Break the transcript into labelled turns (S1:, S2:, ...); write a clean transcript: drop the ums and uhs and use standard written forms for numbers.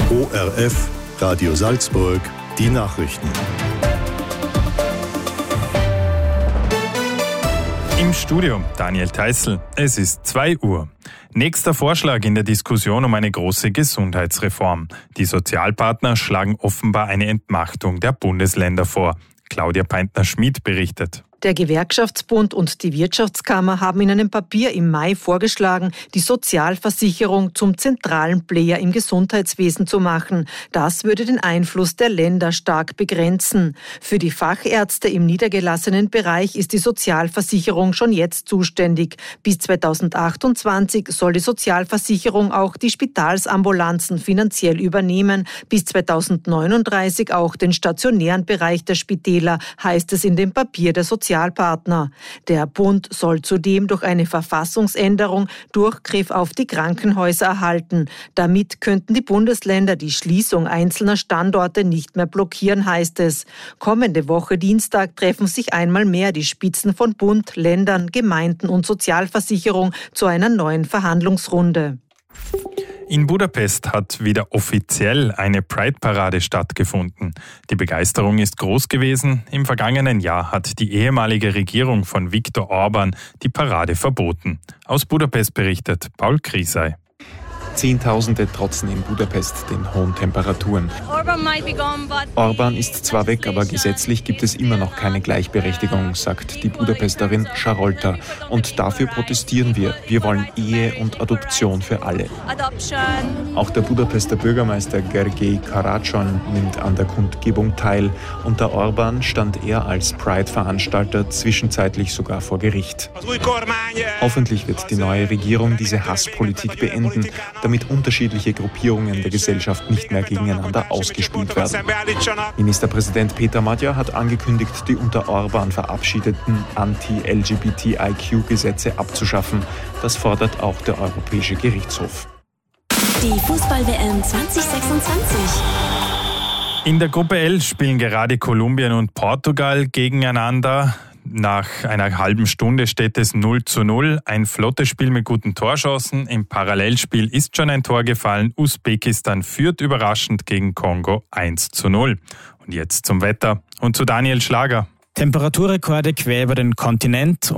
S1: ORF, Radio Salzburg, die Nachrichten.
S2: Im Studio Daniel Theißl. Es ist 2 Uhr. Nächster Vorschlag in der Diskussion um eine große Gesundheitsreform. Die Sozialpartner schlagen offenbar eine Entmachtung der Bundesländer vor. Claudia Peintner-Schmid berichtet.
S3: Der Gewerkschaftsbund und die Wirtschaftskammer haben in einem Papier im Mai vorgeschlagen, die Sozialversicherung zum zentralen Player im Gesundheitswesen zu machen. Das würde den Einfluss der Länder stark begrenzen. Für die Fachärzte im niedergelassenen Bereich ist die Sozialversicherung schon jetzt zuständig. Bis 2028 soll die Sozialversicherung auch die Spitalsambulanzen finanziell übernehmen. Bis 2039 auch den stationären Bereich der Spitäler, heißt es in dem Papier der Sozialpartner. Der Bund soll zudem durch eine Verfassungsänderung Durchgriff auf die Krankenhäuser erhalten. Damit könnten die Bundesländer die Schließung einzelner Standorte nicht mehr blockieren, heißt es. Kommende Woche Dienstag treffen sich einmal mehr die Spitzen von Bund, Ländern, Gemeinden und Sozialversicherung zu einer neuen Verhandlungsrunde.
S2: In Budapest hat wieder offiziell eine Pride-Parade stattgefunden. Die Begeisterung ist groß gewesen. Im vergangenen Jahr hat die ehemalige Regierung von Viktor Orban die Parade verboten. Aus Budapest berichtet Paul Kriesei.
S4: Zehntausende trotzen in Budapest den hohen Temperaturen. Orban ist zwar weg, aber gesetzlich gibt es immer noch keine Gleichberechtigung, sagt die Budapesterin Charolta. Und dafür protestieren wir. Wir wollen Ehe und Adoption für alle. Auch der Budapester Bürgermeister Gergely Karácsony nimmt an der Kundgebung teil. Unter Orban stand er als Pride-Veranstalter zwischenzeitlich sogar vor Gericht. Hoffentlich wird die neue Regierung diese Hasspolitik beenden, damit unterschiedliche Gruppierungen der Gesellschaft nicht mehr gegeneinander ausgespielt werden. Ministerpräsident Peter Magyar hat angekündigt, die unter Orban verabschiedeten Anti-LGBTIQ-Gesetze abzuschaffen. Das fordert auch der Europäische Gerichtshof.
S5: Die Fußball-WM 2026.
S2: In der Gruppe L spielen gerade Kolumbien und Portugal gegeneinander. Nach einer halben Stunde steht es 0:0. Ein flottes Spiel mit guten Torchancen. Im Parallelspiel ist schon ein Tor gefallen. Usbekistan führt überraschend gegen Kongo 1:0. Und jetzt zum Wetter und zu Daniel Schlager.
S6: Temperaturrekorde quer über den Kontinent.